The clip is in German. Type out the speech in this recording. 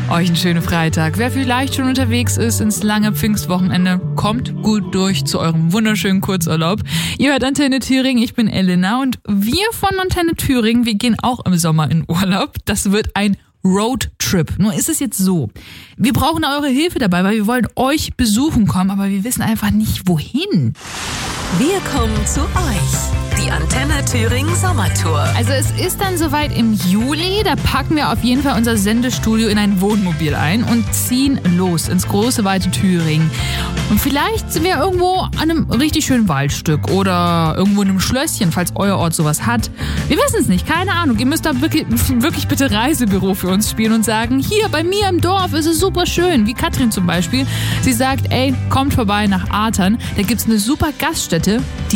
Euch einen schönen Freitag. Wer vielleicht schon unterwegs ist ins lange Pfingstwochenende, kommt gut durch zu eurem wunderschönen Kurzurlaub. Ihr hört Antenne Thüringen, ich bin Elena und wir von Antenne Thüringen, wir gehen auch im Sommer in Urlaub. Das wird ein Roadtrip. Nur ist es jetzt so, wir brauchen eure Hilfe dabei, weil wir wollen euch besuchen kommen, aber wir wissen einfach nicht, wohin. Wir kommen zu euch. Die Antenne Thüringen Sommertour. Also es ist dann soweit im Juli, da packen wir auf jeden Fall unser Sendestudio in ein Wohnmobil ein und ziehen los ins große, weite Thüringen. Und vielleicht sind wir irgendwo an einem richtig schönen Waldstück oder irgendwo in einem Schlösschen, falls euer Ort sowas hat. Wir wissen es nicht, keine Ahnung. Ihr müsst da wirklich bitte Reisebüro für uns spielen und sagen, hier bei mir im Dorf ist es super schön. Wie Katrin zum Beispiel. Sie sagt, ey, kommt vorbei nach Artern. Da gibt's eine super Gaststätte, die